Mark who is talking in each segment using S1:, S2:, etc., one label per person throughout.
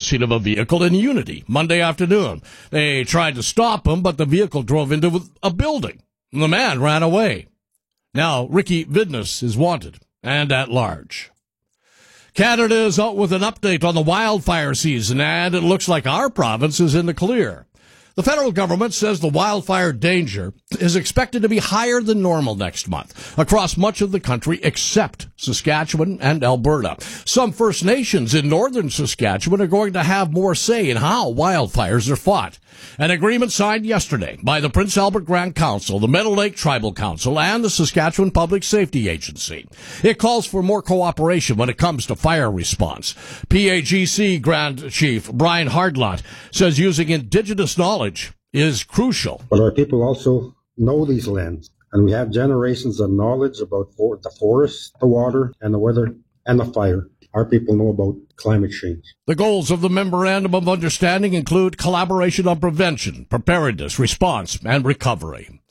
S1: scene of a vehicle in Unity Monday afternoon. They tried to stop him, but the vehicle drove into a building. The man ran away. Now, Ricky Vidness is wanted and at large. Canada is out with an update on the wildfire season, and it looks like our province is in the clear. The federal government says the wildfire danger is expected to be higher than normal next month across much of the country except Saskatchewan and Alberta. Some First Nations in northern Saskatchewan are going to have more say in how wildfires are fought. An agreement signed yesterday by the Prince Albert Grand Council, the Meadow Lake Tribal Council, and the Saskatchewan Public Safety Agency. It calls for more cooperation when it comes to fire response. PAGC Grand Chief Brian Hardlott says using Indigenous knowledge is crucial.
S2: But our people also know these lands, and we have generations of knowledge about the forest, the water, and the weather, and the fire. Our people know about climate change.
S1: The goals of the Memorandum of Understanding include collaboration on prevention, preparedness, response, and recovery.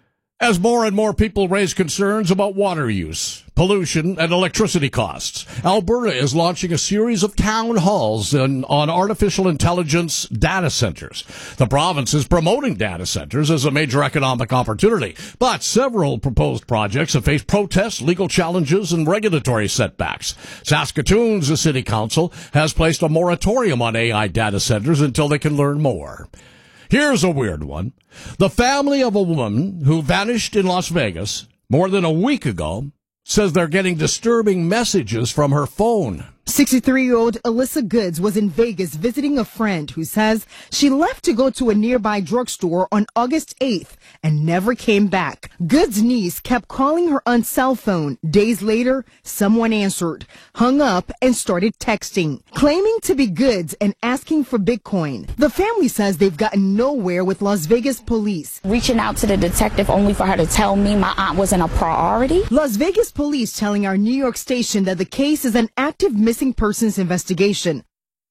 S1: As more and more people raise concerns about water use, pollution, and electricity costs, Alberta is launching a series of town halls on artificial intelligence data centers. The province is promoting data centers as a major economic opportunity, but several proposed projects have faced protests, legal challenges, and regulatory setbacks. Saskatoon's city council has placed a moratorium on AI data centers until they can learn more. Here's a weird one. The family of a woman who vanished in Las Vegas more than a week ago says they're getting disturbing messages from her phone.
S3: 63-year-old Alyssa Goods was in Vegas visiting a friend who says she left to go to a nearby drugstore on August 8th and never came back. Goods' niece kept calling her on cell phone. Days later, someone answered, hung up, and started texting, claiming to be Goods and asking for Bitcoin. The family says they've gotten nowhere with Las Vegas police.
S4: Reaching out to the detective only for her to tell me my aunt wasn't a priority.
S3: Las Vegas police telling our New York station that the case is an active missing persons investigation.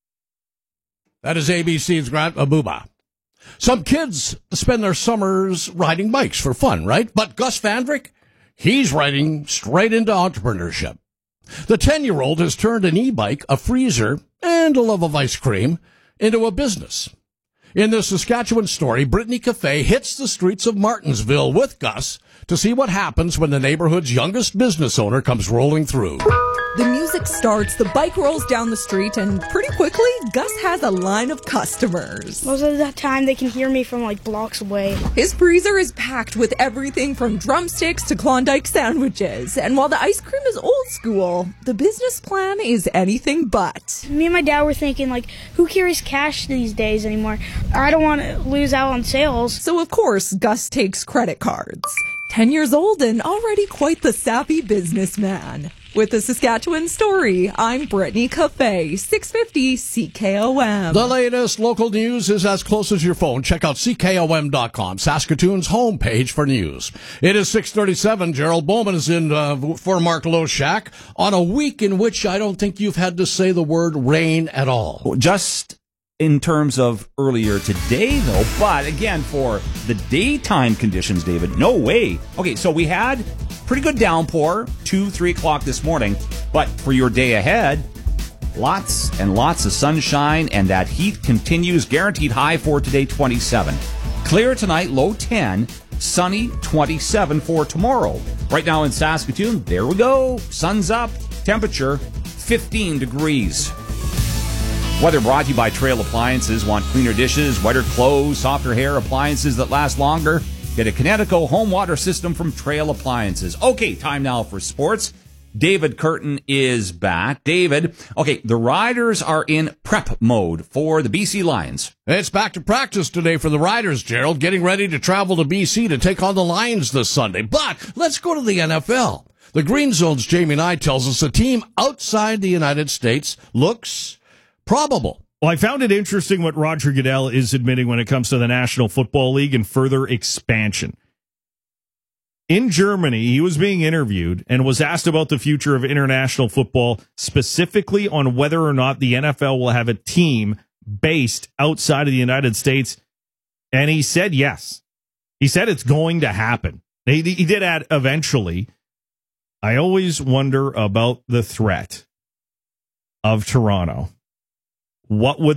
S1: That is ABC's Grant Abuba. Some kids spend their summers riding bikes for fun, right? But Gus Vandrick, he's riding straight into entrepreneurship. The 10-year-old has turned an e-bike, a freezer, and a love of ice cream into a business. In the Saskatchewan story, Brittany Cafe hits the streets of Martinsville with Gus to see what happens when the neighborhood's youngest business owner comes rolling through.
S5: The music starts, the bike rolls down the street, and pretty quickly, Gus has a line of customers.
S6: Most of the time, they can hear me from like blocks away.
S5: His freezer is packed with everything from drumsticks to Klondike sandwiches. And while the ice cream is old school, the business plan is anything but.
S6: Me and my dad were thinking, like, who carries cash these days anymore? I don't want to lose out on sales.
S5: So, of course, Gus takes credit cards. 10 years old and already quite the savvy businessman. With the Saskatchewan story, I'm Brittany Cafe, 650 CKOM.
S1: The latest local news is as close as your phone. Check out CKOM.com, Saskatoon's homepage for news. It is 6:37. Gerald Bowman is in for Mark Loshak on a week in which I don't think you've had to say the word rain at all.
S7: Just in terms of earlier today, though, but again, for the daytime conditions, David, no way. Okay, so we had pretty good downpour, 2-3 o'clock this morning, but for your day ahead, lots and lots of sunshine, and that heat continues. Guaranteed high for today, 27. Clear tonight, low 10. Sunny, 27 for tomorrow. Right now in Saskatoon, there we go. Sun's up. Temperature, 15 degrees. Weather brought to you by Trail Appliances. Want cleaner dishes, whiter clothes, softer hair, appliances that last longer? Get a Kinetico home water system from Trail Appliances. Okay, time now for sports. David Curtin is back. David, okay, the Riders are in prep mode for the BC Lions.
S1: It's back to practice today for the Riders, Gerald, getting ready to travel to BC to take on the Lions this Sunday. But let's go to the NFL. The Green Zone's Jamie Knight tells us a team outside the United States looks probable.
S8: Well, I found it interesting what Roger Goodell is admitting when it comes to the National Football League and further expansion. In Germany, he was being interviewed and was asked about the future of international football, specifically on whether or not the NFL will have a team based outside of the United States. And he said yes. He said it's going to happen. He did add eventually. I always wonder about the threat of Toronto. What would